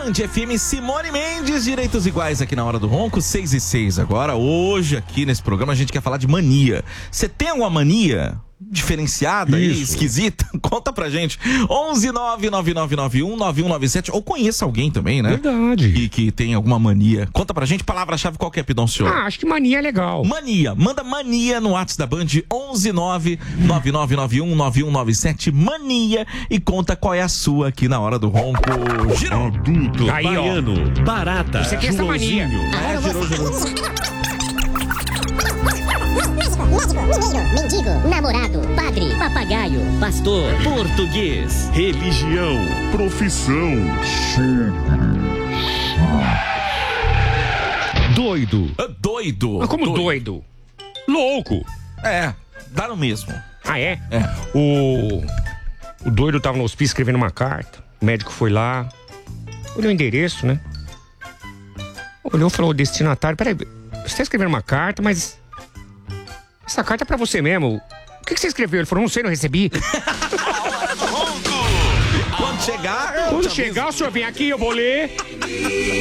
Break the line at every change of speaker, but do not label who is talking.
Band FM, Simone Mendes, direitos iguais aqui na Hora do Ronco, 6:06 agora. Hoje aqui nesse programa a gente quer falar de mania. Você tem alguma mania diferenciada aí, esquisita? Conta pra gente. 11999919197, ou conheça alguém também, né?
Verdade.
Que tem alguma mania. Conta pra gente, palavra-chave qual que é, Pidoncio?
Acho que mania é legal.
Mania, manda mania no WhatsApp da Band, 11999919197, mania, e conta qual é a sua aqui na Hora do Ronco. Girou.
Adulto,
Aí,
baiano, barata,
Você quer essa mania?
Girou.
Médico, mineiro, mendigo, namorado, padre, papagaio, pastor, português,
religião, profissão, doido.
Doido.
Mas como doido? Louco.
É, dá no mesmo.
Ah, é?
É.
O doido tava no hospício escrevendo uma carta. O médico foi lá, olhou o endereço, né? Olhou e falou: destinatário, peraí, você tá escrevendo uma carta, mas essa carta é pra você mesmo. O que você escreveu? Ele falou: não sei, não recebi.
Quando chegar,
Quando chegar, o senhor vem aqui, eu vou ler.